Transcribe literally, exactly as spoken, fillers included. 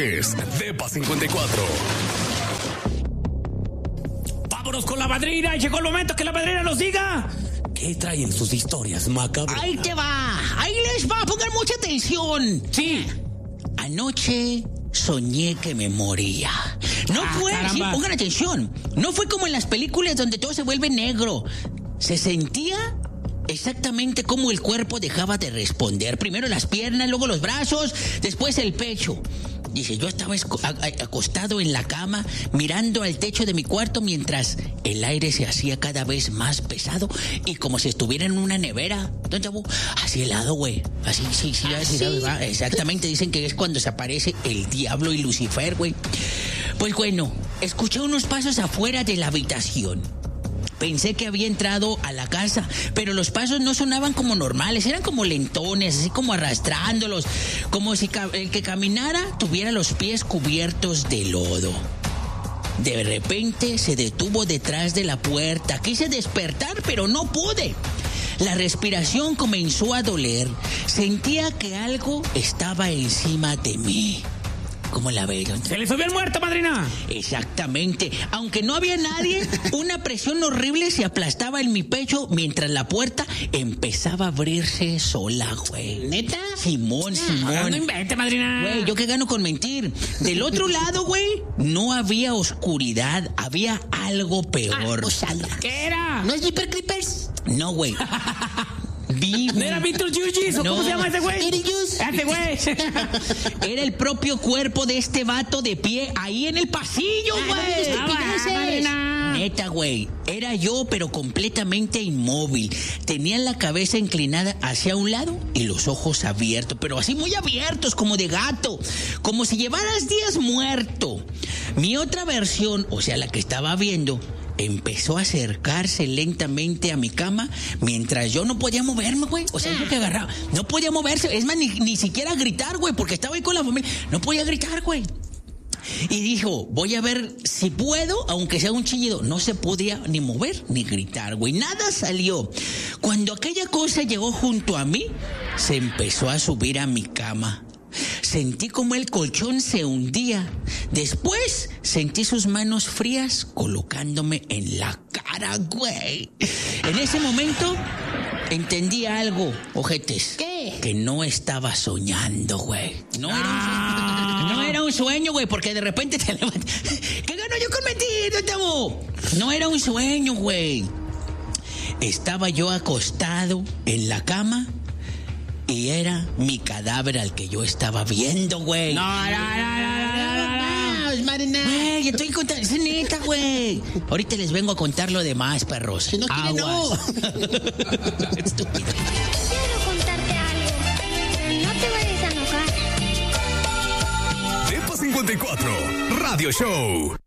es Depa cincuenta y cuatro. Vámonos con la madrina. Llegó el momento que la madrina nos diga qué traen sus historias macabras. Ahí te va. Ahí les va. Pongan mucha atención. Sí. Anoche soñé que me moría. No Ah, fue, caramba. sí, pongan atención. No fue como en las películas donde todo se vuelve negro. Se sentía exactamente como el cuerpo dejaba de responder. Primero las piernas, luego los brazos, después el pecho. Dice, yo estaba esco- a- a- acostado en la cama, mirando al techo de mi cuarto mientras el aire se hacía cada vez más pesado y como si estuviera en una nevera. ¿Dónde chavo? Así helado, güey. Así, sí, sí, así, ¿sí? ¿sabes? Va. Exactamente, dicen que es cuando se aparece el diablo y Lucifer, güey. Pues bueno, escuché unos pasos afuera de la habitación. Pensé que había entrado a la casa, pero los pasos no sonaban como normales, eran como lentones, así como arrastrándolos, como si ca- el que caminara tuviera los pies cubiertos de lodo. De repente se detuvo detrás de la puerta. Quise despertar, pero no pude. La respiración comenzó a doler. Sentía que algo estaba encima de mí. ¿Cómo la vieron? Se le subió el muerto, madrina. Exactamente. Aunque no había nadie, una presión horrible se aplastaba en mi pecho mientras la puerta empezaba a abrirse sola, güey. ¿Neta? Simón, No, no Simón. invente, madrina. Güey, ¿yo qué gano con mentir? Del otro lado, güey, no había oscuridad, había algo peor. Ah, o sea, ¿qué era? ¿No es Jeepers Creepers? No, güey. Vi, ¿No era Víctor Yuyis o No. cómo se llama ese güey? Beetlejuice. Ese güey. Era el propio cuerpo de este vato de pie ahí en el pasillo, Ah, no güey. digas estupideces. Ah, madrina. Neta, güey. Era yo, pero completamente inmóvil. Tenía la cabeza inclinada hacia un lado y los ojos abiertos, pero así muy abiertos, como de gato. Como si llevaras días muerto. Mi otra versión, o sea, la que estaba viendo, empezó a acercarse lentamente a mi cama mientras yo no podía moverme, güey. O sea, yo que agarraba. No podía moverse. Es más, ni, ni siquiera gritar, güey, porque estaba ahí con la familia. No podía gritar, güey. Y dijo, voy a ver si puedo, aunque sea un chillido. No se podía ni mover ni gritar, güey. Nada salió. Cuando aquella cosa llegó junto a mí, se empezó a subir a mi cama. Sentí como el colchón se hundía. Después sentí sus manos frías colocándome en la cara, güey. En ese momento entendí algo, ojetes. ¿Qué? Que no estaba soñando, güey. No era un Ah. sueño. No era un sueño, güey, porque de repente te levantas. ¿Qué gano yo con mentir, chavo? No era un sueño, güey. Estaba yo acostado en la cama. Y era mi cadáver al que yo estaba viendo, güey. No, no, no, no, no, no, no. Güey, estoy contando, es neta, güey. Ahorita les vengo a contar lo demás, perros. Si no quiere, no. Estúpido. Quiero contarte algo, pero no te vayas a enojar. Depa cincuenta y cuatro Radio Show.